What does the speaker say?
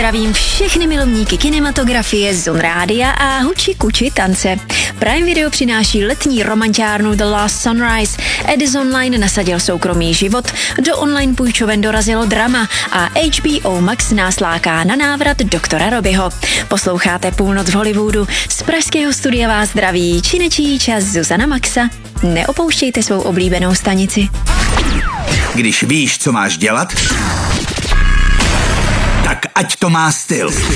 zdravím všechny milovníky kinematografie, Zone Rádia a huči kuči tance. Prime Video přináší letní romantiárnu The Last Sunrise. Edison Line nasadil soukromý život, do online půjčoven dorazilo drama a HBO Max nás láká na návrat doktora Robyho. Posloucháte Půlnoc v Hollywoodu. Z pražského studia vás zdraví činečí čas Zuzana Maxa. Neopouštějte svou oblíbenou stanici. Když víš, co máš dělat, tak ať to má styl.